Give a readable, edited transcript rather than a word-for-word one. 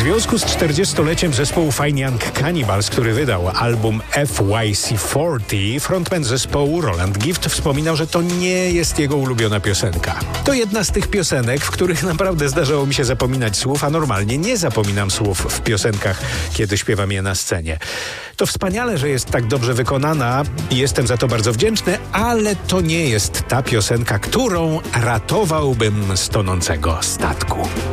związku z 40-leciem zespołu Fine Young Cannibals, który wydał album FYC40, frontman zespołu Roland Gift wspominał, że to nie jest jego ulubiona piosenka. To jedna z tych piosenek, w których naprawdę zdarzało mi się zapominać słów, a normalnie nie zapominam słów w piosenkach, kiedy śpiewam je na scenie. To wspaniale, że jest tak dobrze wykonana i jestem za to bardzo wdzięczny, ale to nie jest ta piosenka, którą ratowałbym z tonącego statku.